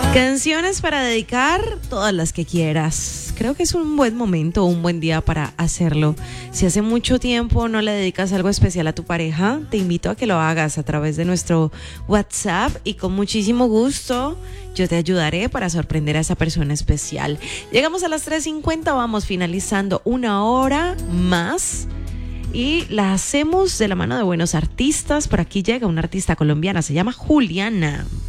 Canciones para dedicar, todas las que quieras. Creo que es un buen momento, un buen día para hacerlo. Si hace mucho tiempo no le dedicas algo especial a tu pareja, te invito a que lo hagas a través de nuestro WhatsApp y con muchísimo gusto yo te ayudaré para sorprender a esa persona especial. Llegamos a las 3:50, vamos finalizando una hora más. Y la hacemos de la mano de buenos artistas. Por aquí llega una artista colombiana, se llama Juliana.